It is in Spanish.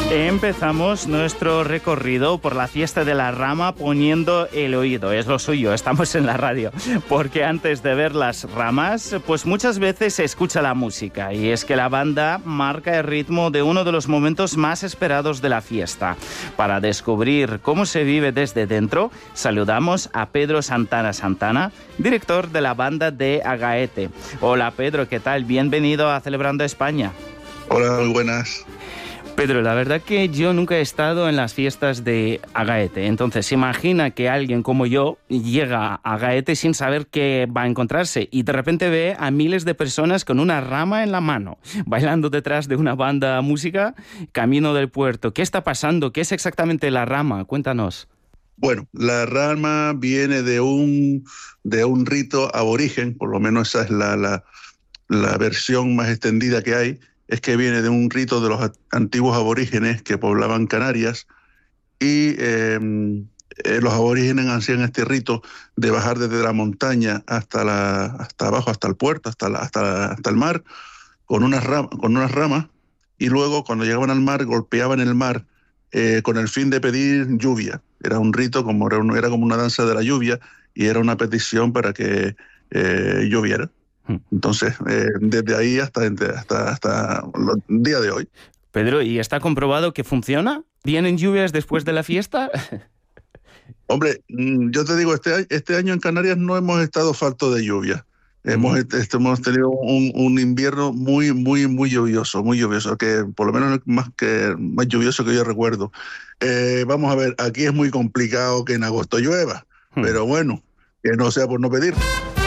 Empezamos nuestro recorrido por la fiesta de la rama poniendo el oído. Es lo suyo, estamos en la radio. Porque antes de ver las ramas, pues muchas veces se escucha la música. Y es que la banda marca el ritmo de uno de los momentos más esperados de la fiesta. Para descubrir cómo se vive desde dentro, saludamos a Pedro Santana, director de la banda de Agaete. Hola Pedro, ¿qué tal? Bienvenido a Celebrando España. Hola, muy buenas. Pedro, la verdad que yo nunca he estado en las fiestas de Agaete. Entonces, imagina que alguien como yo llega a Agaete sin saber qué va a encontrarse y de repente ve a miles de personas con una rama en la mano, bailando detrás de una banda música, camino del puerto. ¿Qué está pasando? ¿Qué es exactamente la rama? Cuéntanos. Bueno, la rama viene de un rito aborigen, por lo menos esa es la versión más extendida que hay. Es que viene de un rito de los antiguos aborígenes que poblaban Canarias y los aborígenes hacían este rito de bajar desde la montaña hasta abajo, hasta el puerto, hasta el mar, con unas ramas, y luego cuando llegaban al mar golpeaban el mar con el fin de pedir lluvia. Era un rito, era como una danza de la lluvia, y era una petición para que lloviera. Entonces, desde ahí hasta el día de hoy. Pedro, ¿y está comprobado que funciona? ¿Vienen lluvias después de la fiesta? Hombre, yo te digo, este año en Canarias no hemos estado falto de lluvia. Hemos tenido un invierno muy, muy, muy lluvioso, que por lo menos más lluvioso que yo recuerdo. Vamos a ver, aquí es muy complicado que en agosto llueva, pero bueno, que no sea por no pedir.